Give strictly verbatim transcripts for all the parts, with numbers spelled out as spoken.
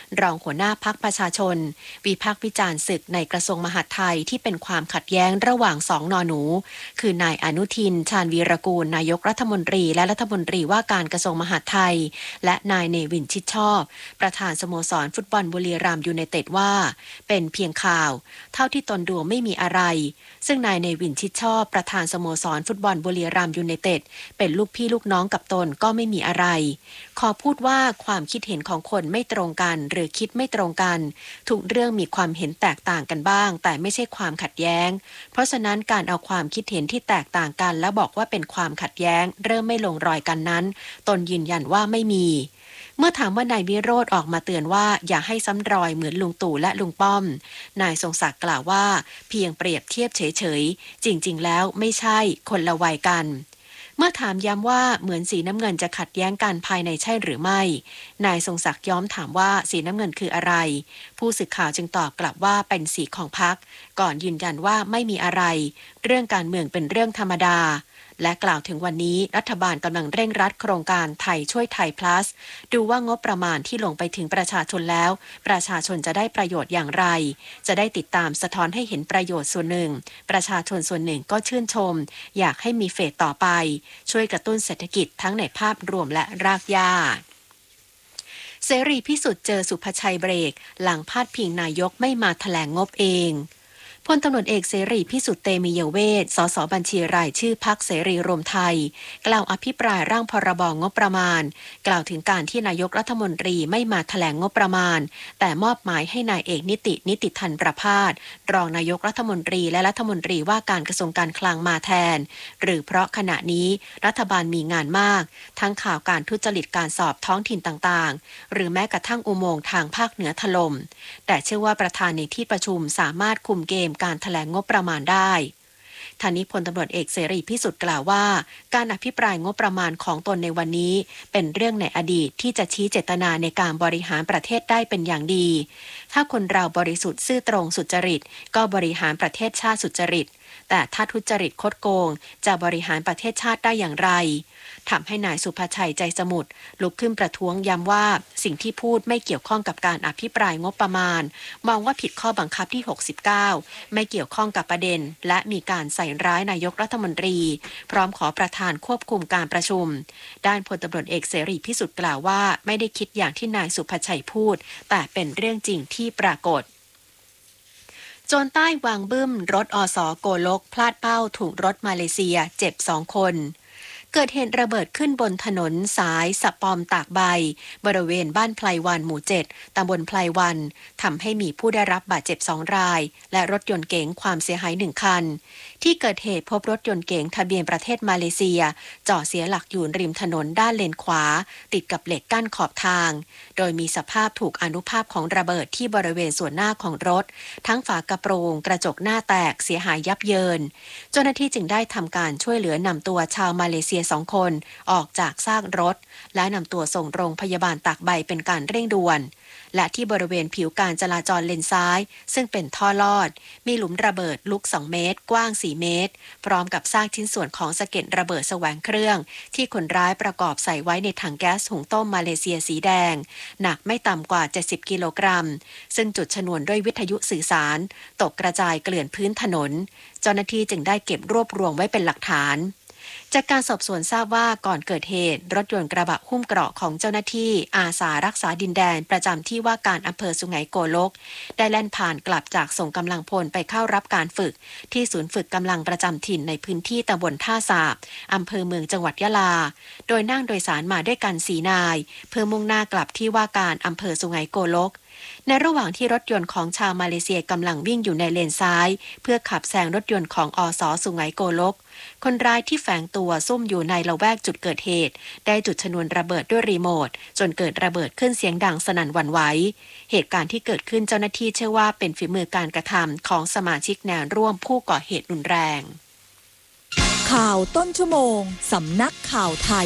รองหัวหน้าพรรคประชาชนวิพากษ์วิจารณ์ศึกในกระทรวงมหาดไทยที่เป็นความขัดแย้งระหว่างสองนอหนูคือนายอนุทินชาญวีรกูลนายกรัฐมนตรีและรัฐมนตรีว่าการกระทรวงมหาดไทยและนายเนวินชิดชอบประธานสโมสรฟุตบอลบุรีรัมย์ยูไนเต็ดว่าเป็นเพียงข่าวเท่าที่ตนดูไม่มีอะไรซึ่งนายเนวินชิดชอบประธานสโมสรฟุตบอลบุรีรัมย์ยูไนเต็ดเป็นลูกพี่ลูกน้องกับตนก็ไม่มีอะไรขอพูดว่าความคิดเห็นของคนไม่ตรงกันหรือคิดไม่ตรงกันทุกเรื่องมีความเห็นแตกต่างกันบ้างแต่ไม่ใช่ความขัดแย้งเพราะฉะนั้นการเอาความคิดเห็นที่แตกต่างกันแล้วบอกว่าเป็นความขัดแย้งเริ่มไม่ลงรอยกันนั้นตนยืนยันว่าไม่มีเมื่อถามว่านายวิโรจน์ออกมาเตือนว่าอย่าให้ซ้ำรอยเหมือนลุงตู่และลุงป้อมนายทรงศักดิ์กล่าวว่าเพียงเปรียบเทียบเฉยๆจริงๆแล้วไม่ใช่คนละวัยกันเมื่อถามย้ำว่าเหมือนสีน้ำเงินจะขัดแย้งกันภายในใช่หรือไม่นายทรงศักดิ์ย้อมถามว่าสีน้ำเงินคืออะไรผู้สื่อข่าวจึงตอบกลับว่าเป็นสีของพรรคก่อนยืนยันว่าไม่มีอะไรเรื่องการเมืองเป็นเรื่องธรรมดาและกล่าวถึงวันนี้รัฐบาลกำลังเร่งรัดโครงการไทยช่วยไทย plus ดูว่างบประมาณที่ลงไปถึงประชาชนแล้วประชาชนจะได้ประโยชน์อย่างไรจะได้ติดตามสะท้อนให้เห็นประโยชน์ส่วนหนึ่งประชาชนส่วนหนึ่งก็ชื่นชมอยากให้มีเฟสต่อไปช่วยกระตุ้นเศรษฐกิจทั้งในภาพรวมและรากหญ้าเสรีพิสุทธิ์เจอสุภชัยเบรกหลังพาดพิงนายกไม่มาแถลงงบเองพลตำรวจเอกเสรีพิสุทธิ์เตมียเวชสสบัญชีรายชื่อพรรคเสรีรวมไทยกล่าวอภิปรายร่างพรบงบประมาณกล่าวถึงการที่นายกรัฐมนตรีไม่มาแถลงงบประมาณแต่มอบหมายให้นายเอกนิตินิติธันประภาสรองนายกรัฐมนตรีและรัฐมนตรีว่าการกระทรวงการคลังมาแทนหรือเพราะขณะนี้รัฐบาลมีงานมากทั้งข่าวการทุจริตการสอบท้องถิ่นต่างๆหรือแม้กระทั่งอุโมงค์ทางภาคเหนือถล่มแต่เชื่อว่าประธานในที่ประชุมสามารถคุมเกมการแถลงงบประมาณได้ทางนี้พลตำรวจเอกเสรีพิสุทธิ์กล่าวว่าการอภิปรายงบประมาณของตนในวันนี้เป็นเรื่องในอดีตที่จะชี้เจตนาในการบริหารประเทศได้เป็นอย่างดีถ้าคนเราบริสุทธิ์ซื่อตรงสุจริตก็บริหารประเทศชาติสุจริตแต่ถ้าทุจริตคดโกงจะบริหารประเทศชาติได้อย่างไรทำให้นายสุภชัยใจสมุทรลุกขึ้นประท้วงย้ำว่าสิ่งที่พูดไม่เกี่ยวข้องกับการอภิปรายงบประมาณมองว่าผิดข้อบังคับที่หกสิบเก้าไม่เกี่ยวข้องกับประเด็นและมีการใส่ร้ายนายกรัฐมนตรีพร้อมขอประธานควบคุมการประชุมด้านพลตำรวจเอกเสรีพิสุทธิ์กล่าวว่าไม่ได้คิดอย่างที่นายสุภชัยพูดแต่เป็นเรื่องจริงที่ปรากฏโจรใต้วางบึ้มรถอสโกลกพลาดเป้าถูกรถมาเลเซียเจ็บสองคนเกิดเหตุระเบิดขึ้นบนถนนสายสะปอมตากใบบริเวณบ้านไพลวันหมู่เจ็ดตำบลไพลวันทำให้มีผู้ได้รับบาดเจ็บสองรายและรถยนต์เก๋งความเสียหายหนึ่งคันที่เกิดเหตุพบรถยนต์เก๋งทะเบียนประเทศมาเลเซียจอดเสียหลักอยู่ริมถนนด้านเลนขวาติดกับเหล็กกั้นขอบทางโดยมีสภาพถูกอานุภาพของระเบิดที่บริเวณส่วนหน้าของรถทั้งฝากระโปรงกระจกหน้าแตกเสียหายยับเยินเจ้าหน้าที่จึงได้ทำการช่วยเหลือนำตัวชาวมาเลเซียสองคนออกจากซากรถและนำตัวส่งโรงพยาบาลตากใบเป็นการเร่งด่วนและที่บริเวณผิวการจราจรเลนซ้ายซึ่งเป็นท่อลอดมีหลุมระเบิดลึกสองเมตรกว้างสี่เมตรพร้อมกับซากชิ้นส่วนของสะเก็ดระเบิดแสวงเครื่องที่คนร้ายประกอบใส่ไว้ในถังแก๊สหุงต้มมาเลเซียสีแดงหนักไม่ต่ำกว่าเจ็ดสิบกิโลกรัมซึ่งจุดชนวนด้วยวิทยุสื่อสารตกกระจายเกลื่อนพื้นถนนเจ้าหน้าที่จึงได้เก็บรวบรวมไว้เป็นหลักฐานจากการสอบสวนทราบว่าก่อนเกิดเหตุรถยนต์กระบะหุ้มเกราะของเจ้าหน้าที่อาสารักษาดินแดนประจำที่ว่าการอำเภอสุไหงโกลกได้แล่นผ่านกลับจากส่งกำลังพลไปเข้ารับการฝึกที่ศูนย์ฝึกกำลังประจำถิ่นในพื้นที่ตำบลท่าสาบอำเภอเมืองจังหวัดยะลาโดยนั่งโดยสารมาด้วยกันสี่นายเพื่อมุ่งหน้ากลับที่ว่าการอำเภอสุไหงโกลกในระหว่างที่รถยนต์ของชาวมาเลเซียกำลังวิ่งอยู่ในเลนซ้ายเพื่อขับแซงรถยนต์ของอส.สุไหงโกลกคนร้ายที่แฝงตัวซุ่มอยู่ในละแวกจุดเกิดเหตุได้จุดชนวนระเบิดด้วยรีโมทจนเกิดระเบิดขึ้นเสียงดังสนั่นหวั่นไหวเหตุการณ์ที่เกิดขึ้นเจ้าหน้าที่เชื่อว่าเป็นฝีมือการกระทำของสมาชิกแนวร่วมผู้ก่อเหตุรุนแรงข่าวต้นชั่วโมงสำนักข่าวไทย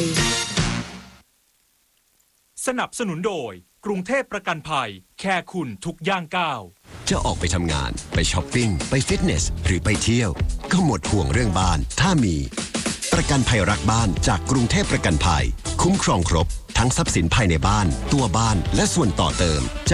สนับสนุนโดยกรุงเทพประกันภัยแค่คุณทุกย่างก้าวจะออกไปทำงานไปช้อปปิ้งไปฟิตเนสหรือไปเที่ยวก็หมดห่วงเรื่องบ้านถ้ามีประกันภัยรักบ้านจากกรุงเทพประกันภัยคุ้มครองครบทั้งทรัพย์สินภายในบ้านตัวบ้านและส่วนต่อเติม